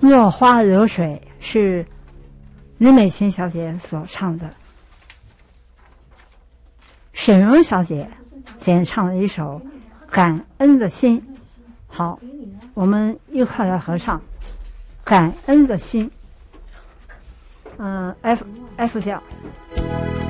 落花流水是林美琴小姐所唱的，沈荣小姐演唱了一首《感恩的心》。好，我们一块来合唱《感恩的心》。F 调。